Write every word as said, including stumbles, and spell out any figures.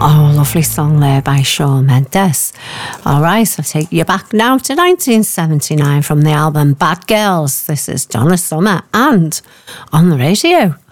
Oh, lovely song there by Shawn Mendes. All right, I'll take you back now to nineteen seventy-nine from the album Bad Girls. This is Donna Summer and On the Radio.